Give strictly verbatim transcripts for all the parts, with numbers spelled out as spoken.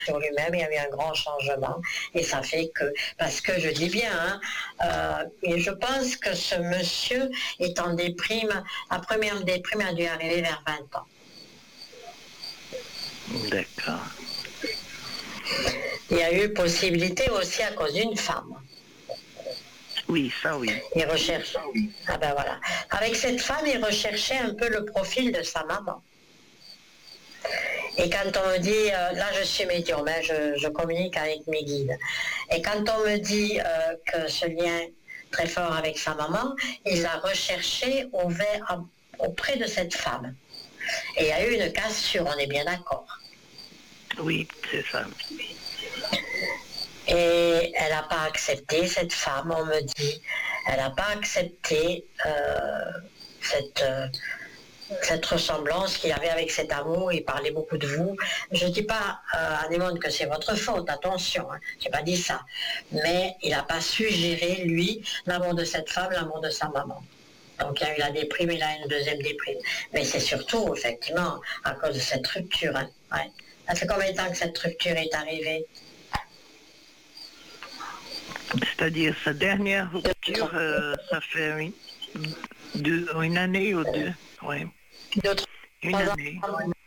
sur lui-même, il y a eu un grand changement et ça fait que, parce que je dis bien, hein, euh, et je pense que ce monsieur est en déprime, la première déprime a dû arriver vers vingt ans. D'accord. Il y a eu possibilité aussi à cause d'une femme. Oui, ça oui. Il recherche. Ah ben voilà. Avec cette femme, il recherchait un peu le profil de sa maman. Et quand on me dit, euh, là je suis médium, hein, je, je communique avec mes guides. Et quand on me dit euh, que ce lien très fort avec sa maman, il l'a recherché au vers, auprès de cette femme. Et il y a eu une cassure, on est bien d'accord. Oui, c'est ça. Et elle n'a pas accepté, cette femme, on me dit, elle n'a pas accepté euh, cette, euh, cette ressemblance qu'il avait avec cet amour, il parlait beaucoup de vous. Je ne dis pas euh, à Anémone que c'est votre faute, attention, hein, je n'ai pas dit ça. Mais il n'a pas su gérer, lui, l'amour de cette femme, l'amour de sa maman. Donc il y a eu la déprime, il a une deuxième déprime. Mais c'est surtout, effectivement, à cause de cette rupture. Hein, ouais. Ça fait combien de temps que cette rupture est arrivée? C'est-à-dire sa dernière rupture, euh, ça fait oui, deux, une année ou deux, oui. D'autres Une année.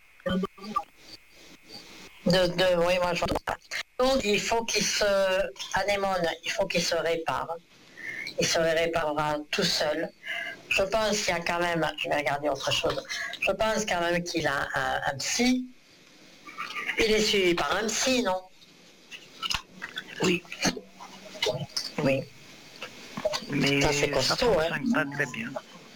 De, de, oui, moi je pas. Donc il faut qu'il se, Anémone, il faut qu'il se répare. Il se réparera tout seul. Je pense qu'il y a quand même, je vais regarder autre chose. Je pense quand même qu'il a un, un psy. Il est suivi par un psy, non? Oui. Oui. Mais ça c'est costaud, ça hein. Pas très bien.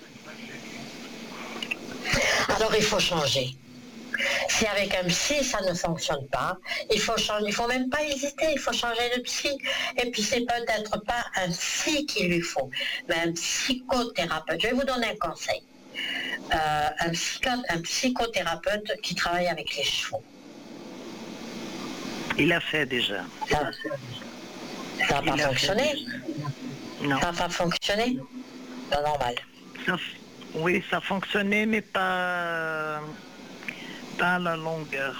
Alors il faut changer. Si avec un psy ça ne fonctionne pas, il faut changer, il faut même pas hésiter, il faut changer de psy. Et puis c'est peut-être pas un psy qu'il lui faut, mais un psychothérapeute. Je vais vous donner un conseil. Euh, un, psycho, un psychothérapeute qui travaille avec les chevaux. Il a fait déjà. Ça n'a pas fonctionné. Non. Ça n'a pas fonctionné. C'est normal. Ça, oui, ça fonctionnait, mais pas, pas à la longueur.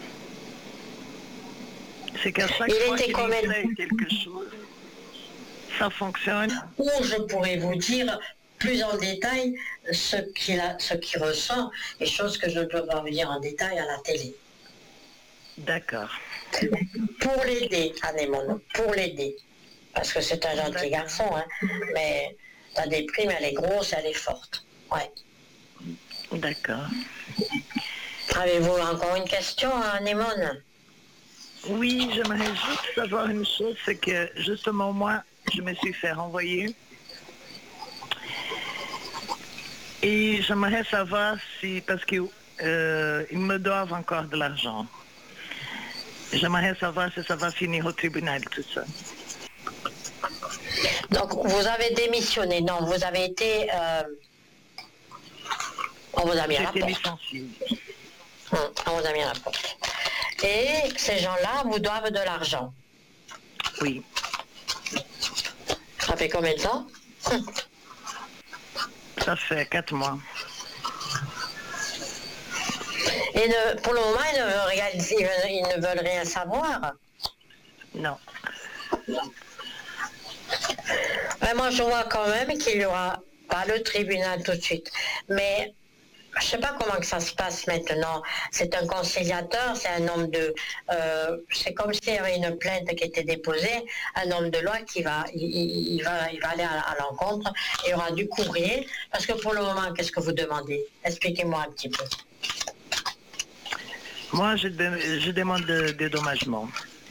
C'est qu'à chaque il fois était qu'il même... essaie quelque chose, ça fonctionne. Ou je pourrais vous dire plus en détail ce qu'il a, ce qu'il ressent, et choses que je ne peux pas vous dire en détail à la télé. D'accord. Pour l'aider, Anémone, pour l'aider. Parce que c'est un gentil garçon, hein, mais la déprime, elle est grosse, elle est forte. Ouais. D'accord. Avez-vous encore une question, Anémone? Oui, j'aimerais juste savoir une chose, c'est que justement moi, je me suis fait renvoyer. Et j'aimerais savoir si, parce qu'ils euh, me doivent encore de l'argent. J'aimerais savoir si ça va finir au tribunal, tout ça. Donc, vous avez démissionné, non, vous avez été... Euh... On vous a mis à la porte. Licencié. Hum, on vous a mis à la porte. Et ces gens-là vous doivent de l'argent. Oui. Ça fait combien de temps? hum. Ça fait quatre mois. Et ne, pour le moment, ils ne, veulent rien, ils ne veulent rien savoir. Non. Mais moi, je vois quand même qu'il n'y aura pas le tribunal tout de suite. Mais je ne sais pas comment que ça se passe maintenant. C'est un conciliateur, c'est un homme de... Euh, c'est comme s'il y avait une plainte qui était déposée, un homme de loi qui va, il, il va, il va aller à, à l'encontre. Il y aura du courrier. Parce que pour le moment, qu'est-ce que vous demandez? Expliquez-moi un petit peu. Moi, je, de, je demande de, de dédommagement.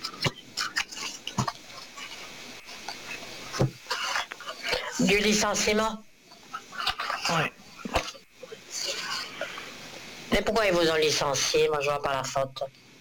Du licenciement? Oui. Mais pourquoi ils vous ont licencié? Moi, je vois pas la faute.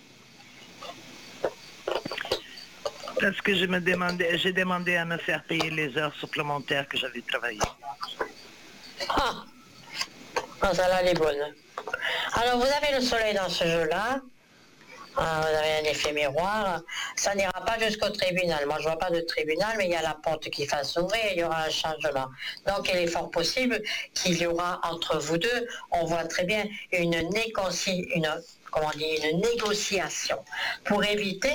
Parce que je me demandais, j'ai demandé à me faire payer les heures supplémentaires que j'avais travaillées. Ah, ah ça là, elle est bonne. Alors, vous avez le soleil dans ce jeu-là. Ah, vous avez un effet miroir. Ça n'ira pas jusqu'au tribunal. Moi, je vois pas de tribunal, mais il y a la porte qui va s'ouvrir et il y aura un changement. Donc, il est fort possible qu'il y aura entre vous deux, on voit très bien, une, négoci... une, comment on dit, une négociation pour éviter